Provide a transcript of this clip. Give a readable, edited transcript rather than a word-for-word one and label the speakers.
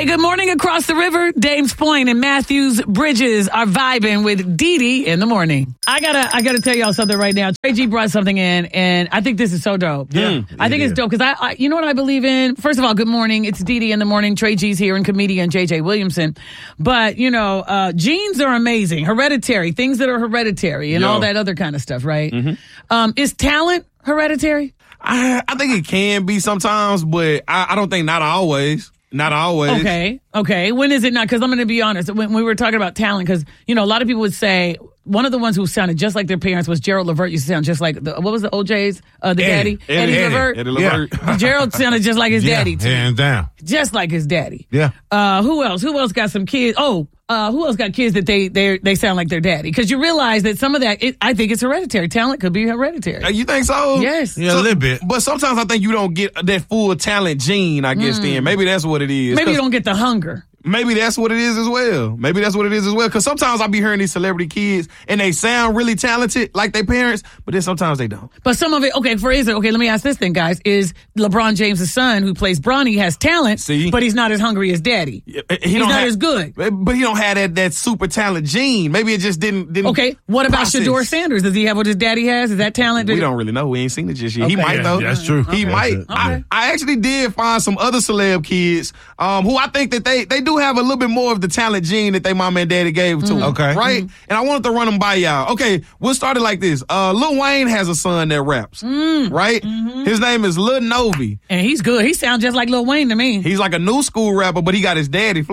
Speaker 1: Hey, good morning across the river. Dames Point and Matthews Bridges are vibing with Dee Dee in the morning. I gotta tell y'all something right now. Trey G brought something in, and I think this is so dope.
Speaker 2: Yeah,
Speaker 1: I think it's dope because I you know what I believe in? First of all, good morning. It's Dee Dee in the morning. Trey G's here and comedian JJ Williamson. But, genes are amazing. Hereditary, things that are hereditary and all that other kind of stuff, right? Mm-hmm. Is talent hereditary?
Speaker 2: I think it can be sometimes, but I don't think not always. Not always.
Speaker 1: Okay. When is it not? Because I'm going to be honest. When we were talking about talent, because, a lot of people would say one of the ones who sounded just like their parents was Gerald Levert. Used to sound just like, what was the OJ's, daddy? Eddie Levert.
Speaker 2: Eddie Levert.
Speaker 1: Yeah. Gerald sounded just like his daddy, too.
Speaker 3: Hands down.
Speaker 1: Just like his daddy.
Speaker 3: Yeah.
Speaker 1: Who else? Who else got some kids? Who else got kids that they sound like their daddy? Because you realize that some of that, I think it's hereditary. Talent could be hereditary.
Speaker 2: You think so?
Speaker 1: Yes.
Speaker 3: Yeah, a little bit.
Speaker 2: But sometimes I think you don't get that full talent gene, I guess, then. Maybe that's what it is.
Speaker 1: Maybe you don't get the hunger.
Speaker 2: Maybe that's what it is as well. Because sometimes I be hearing these celebrity kids and they sound really talented like their parents, but then sometimes they don't.
Speaker 1: But some of it, let me ask this thing, guys. Is LeBron James' son, who plays Bronny, has talent, but he's not as hungry as daddy. He's not as good.
Speaker 2: But he don't have that super talent gene. Maybe it just didn't
Speaker 1: Okay, what about
Speaker 2: process.
Speaker 1: Shador Sanders? Does he have what his daddy has? Is that talent?
Speaker 2: We don't really know. We ain't seen it just yet. He might, though.
Speaker 3: That's true.
Speaker 2: He might.
Speaker 1: Okay.
Speaker 2: I actually did find some other celeb kids who I think that they do have a little bit more of the talent gene that they mama and daddy gave to them.
Speaker 3: Okay.
Speaker 2: Right? And I wanted to run them by y'all. Okay, we'll start it like this. Lil Wayne has a son that raps. Right? Mm-hmm. His name is Lil Novi.
Speaker 1: And he's good. He sounds just like Lil Wayne to me.
Speaker 2: He's like a new school rapper, but he got his daddy